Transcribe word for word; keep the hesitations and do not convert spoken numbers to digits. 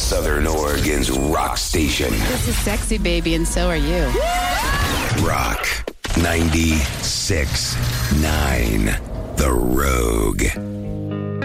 Southern Oregon's rock station. This is Sexy Baby, and so are you. Rock ninety-six point nine, The Rogue.